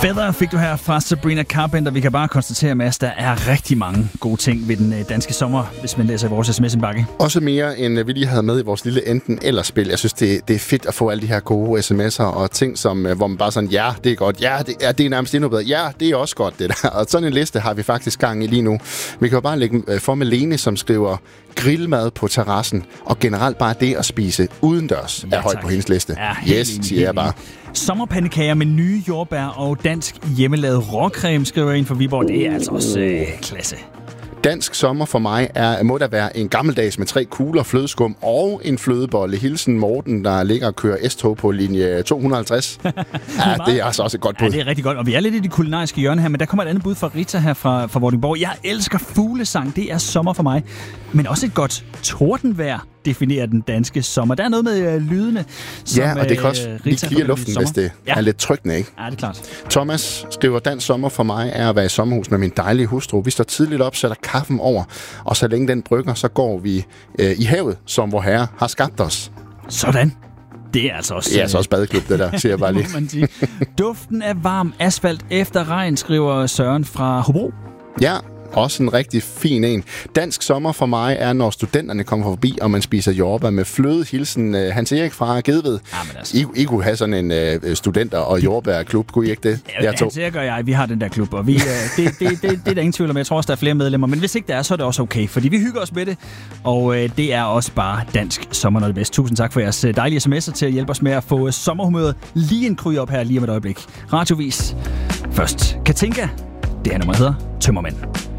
Feather fik du her fra Sabrina Carpenter. Vi kan bare konstatere, Mads, der er rigtig mange gode ting ved den danske sommer, hvis man læser vores sms-indbakke. Også mere, end vi lige havde med i vores lille enten-eller-spil. Jeg synes, det er fedt at få alle de her gode sms'er og ting, hvor man bare sådan, ja, det er godt, ja, det er nærmest endnu bedre, ja, det er også godt, det der. Og sådan en liste har vi faktisk gang i lige nu. Vi kan jo bare lægge for med Lene, som skriver grillmad på terrassen, og generelt bare det at spise udendørs er højt på hendes liste. Ja, yes, siger jeg bare. Sommerpandekager med nye jordbær og dansk hjemmelavet råcreme, skriver en fra Viborg. Det er altså også klasse. Dansk sommer for mig må der være en gammeldags med 3 kugler flødeskum og en flødebolle. Hilsen Morten, der ligger og kører S-tog på linje 250. Ja, det er altså også et godt bud. Ja, det er rigtig godt. Og vi er lidt i det kulinariske hjørne her, men der kommer et andet bud fra Rita her fra Vordingborg. Jeg elsker fuglesang. Det er sommer for mig. Men også et godt tordenvejr definerer den danske sommer. Der er noget med lydene, som ja, og det kan også lige klire luften, hvis det er lidt trykkende, ikke? Ja, det er klart. Thomas skriver, dansk sommer for mig er at være i sommerhus med min dejlige hustru. Vi står tidligt op, sætter kaffen over, og så længe den brygger, så går vi i havet, som vor herre har skabt os. Sådan. Det er altså også... Det er altså også badeklub, det der, siger jeg bare lige. Duften af varm asfalt efter regn, skriver Søren fra Hobro. Ja, også en rigtig fin en. Dansk sommer for mig er, når studenterne kommer forbi, og man spiser jordbær med fløde. Hilsen Hans Erik fra Gedved. Altså. I kunne have sådan en studenter- og jordbærklub, kunne I ikke det? Ja, Hans Erik og jeg, vi har den der klub, og vi, det er der ingen tvivl om. Jeg tror også, der er flere medlemmer, men hvis ikke der er, så er det også okay, fordi vi hygger os med det, og det er også bare dansk sommer, når det bedst. Tusind tak for jeres dejlige sms'er til at hjælpe os med at få sommerhumøret lige en kryg op her lige om et øjeblik. Radiovis. Først Katinka. Det her nummer hedder Tømmermænd.